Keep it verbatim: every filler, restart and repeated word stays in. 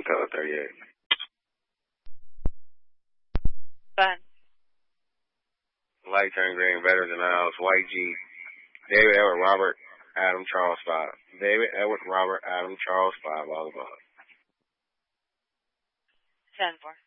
code thirty-eight. Fun. Light turn green, veterans in the house, White G. David Edward Robert Adam Charles five. David Edward Robert Adam Charles five, all above. ten four.